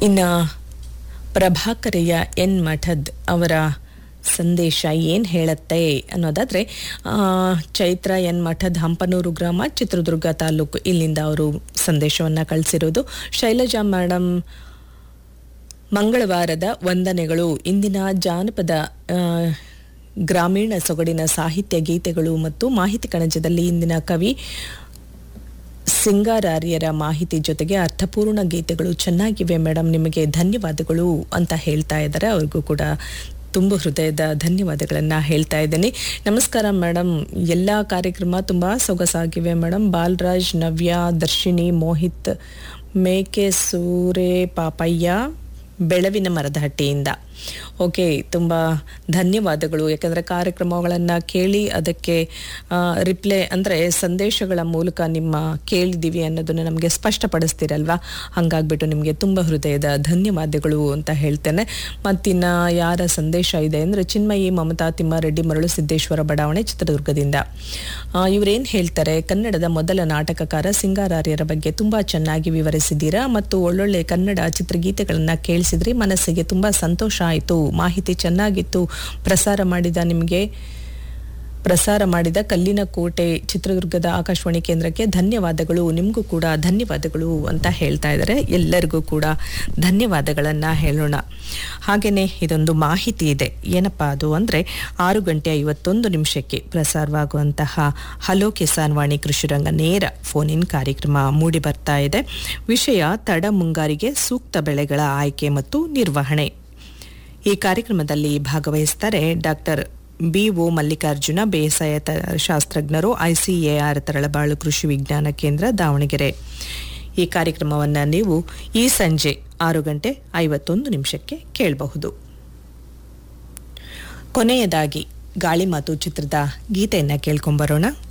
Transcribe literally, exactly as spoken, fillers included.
ಇನ್ನು ಪ್ರಭಾಕರಯ್ಯ ಎನ್ ಮಠದ್ ಅವರ ಸಂದೇಶ ಏನು ಹೇಳುತ್ತೆ ಅನ್ನೋದಾದರೆ, ಚೈತ್ರ ಎನ್ ಮಠದ್ ಹಂಪನೂರು ಗ್ರಾಮ, ಚಿತ್ರದುರ್ಗ ತಾಲೂಕು, ಇಲ್ಲಿಂದ ಅವರು ಸಂದೇಶವನ್ನು ಕಳಿಸಿರೋದು. ಶೈಲಜಾ ಮೇಡಮ್, ಮಂಗಳವಾರದ ವಂದನೆಗಳು. ಇಂದಿನ ಜಾನಪದ ಗ್ರಾಮೀಣ ಸೊಗಡಿನ ಸಾಹಿತ್ಯ ಗೀತೆಗಳು ಮತ್ತು ಮಾಹಿತಿ ಕಣಜದಲ್ಲಿ ಇಂದಿನ ಕವಿ ಸಿಂಗಾರಾರ್ಯರ ಮಾಹಿತಿ ಜೊತೆಗೆ ಅರ್ಥಪೂರ್ಣ ಗೀತೆಗಳು ಚೆನ್ನಾಗಿವೆ ಮೇಡಮ್, ನಿಮಗೆ ಧನ್ಯವಾದಗಳು ಅಂತ ಹೇಳ್ತಾ ಇದ್ದಾರೆ. ಅವ್ರಿಗೂ ಕೂಡ ತುಂಬ ಹೃದಯದ ಧನ್ಯವಾದಗಳನ್ನು ಹೇಳ್ತಾ ಇದ್ದೀನಿ. ನಮಸ್ಕಾರ ಮೇಡಮ್, ಎಲ್ಲ ಕಾರ್ಯಕ್ರಮ ತುಂಬ ಸೊಗಸಾಗಿವೆ ಮೇಡಮ್. ಬಾಲರಾಜ್, ನವ್ಯ, ದರ್ಶಿನಿ, ಮೋಹಿತ್, ಮೇಕೆ ಸೂರೆ ಪಾಪಯ್ಯ, ಬೆಳವಿನ ಮರದಹಟ್ಟಿಯಿಂದ. ಓಕೆ, ತುಂಬ ಧನ್ಯವಾದಗಳು. ಯಾಕಂದರೆ ಕಾರ್ಯಕ್ರಮಗಳನ್ನು ಕೇಳಿ ಅದಕ್ಕೆ ರಿಪ್ಲೈ ಅಂದರೆ ಸಂದೇಶಗಳ ಮೂಲಕ ನಿಮ್ಮ ಕೇಳಿದ್ದೀವಿ ಅನ್ನೋದನ್ನು ನಮಗೆ ಸ್ಪಷ್ಟಪಡಿಸ್ತೀರಲ್ವ, ಹಾಗಾಗ್ಬಿಟ್ಟು ನಿಮಗೆ ತುಂಬ ಹೃದಯದ ಧನ್ಯವಾದಗಳು ಅಂತ ಹೇಳ್ತೇನೆ. ಮತ್ತಿನ್ನು ಯಾರ ಸಂದೇಶ ಇದೆ ಅಂದರೆ, ಚಿನ್ಮಯಿ ಮಮತಾ ತಿಮ್ಮಾರೆಡ್ಡಿ, ಮರಳು ಸಿದ್ದೇಶ್ವರ ಬಡಾವಣೆ, ಚಿತ್ರದುರ್ಗದಿಂದ. ಇವರೇನು ಹೇಳ್ತಾರೆ, ಕನ್ನಡದ ಮೊದಲ ನಾಟಕಕಾರ ಸಿಂಗಾರಾರ್ಯರ ಬಗ್ಗೆ ತುಂಬ ಚೆನ್ನಾಗಿ ವಿವರಿಸಿದ್ದೀರಾ ಮತ್ತು ಒಳ್ಳೊಳ್ಳೆ ಕನ್ನಡ ಚಿತ್ರಗೀತೆಗಳನ್ನು ಕೇಳಿಸಿದ್ರಿ. ಮನಸ್ಸಿಗೆ ತುಂಬ ಸಂತೋಷ ಆಯಿತು. ಮಾಹಿತಿ ಚೆನ್ನಾಗಿತ್ತು. ಪ್ರಸಾರ ಮಾಡಿದ ನಿಮಗೆ ಪ್ರಸಾರ ಮಾಡಿದ ಕಲ್ಲಿನ ಕೋಟೆ ಚಿತ್ರದುರ್ಗದ ಆಕಾಶವಾಣಿ ಕೇಂದ್ರಕ್ಕೆ ಧನ್ಯವಾದಗಳು. ನಿಮಗೂ ಕೂಡ ಧನ್ಯವಾದಗಳು ಅಂತ ಹೇಳ್ತಾ ಇದ್ದಾರೆ. ಎಲ್ಲರಿಗೂ ಕೂಡ ಧನ್ಯವಾದಗಳನ್ನು ಹೇಳೋಣ. ಹಾಗೆಯೇ ಇದೊಂದು ಮಾಹಿತಿ ಇದೆ. ಏನಪ್ಪ ಅದು ಅಂದರೆ, ಆರು ಗಂಟೆ ಐವತ್ತೊಂದು ನಿಮಿಷಕ್ಕೆ ಪ್ರಸಾರವಾಗುವಂತಹ ಹಲೋ ಕಿಸಾನ್ ವಾಣಿ ಕೃಷಿರಂಗ ನೇರ ಫೋನ್ ಇನ್ ಕಾರ್ಯಕ್ರಮ ಮೂಡಿ ಬರ್ತಾ ಇದೆ. ವಿಷಯ ತಡ ಮುಂಗಾರಿಗೆ ಸೂಕ್ತ ಬೆಳೆಗಳ ಆಯ್ಕೆ ಮತ್ತು ನಿರ್ವಹಣೆ. ಈ ಕಾರ್ಯಕ್ರಮದಲ್ಲಿ ಭಾಗವಹಿಸ್ತಾರೆ ಡಾಕ್ಟರ್ ಬಿ ಒ ಮಲ್ಲಿಕಾರ್ಜುನ, ಬೇಸಾಯ ಶಾಸ್ತ್ರಜ್ಞರು, ಐಸಿಎಆರ್ ತರಳಬಾಳು ಕೃಷಿ ವಿಜ್ಞಾನ ಕೇಂದ್ರ, ದಾವಣಗೆರೆ. ಈ ಕಾರ್ಯಕ್ರಮವನ್ನು ನೀವು ಈ ಸಂಜೆ ಆರು ಗಂಟೆ ಐವತ್ತೊಂದು ನಿಮಿಷಕ್ಕೆ ಕೇಳಬಹುದು. ಕೊನೆಯದಾಗಿ ಗಾಳಿ ಮಾತು ಚಿತ್ರದ ಗೀತೆಯನ್ನು ಕೇಳ್ಕೊಂಬರೋಣ.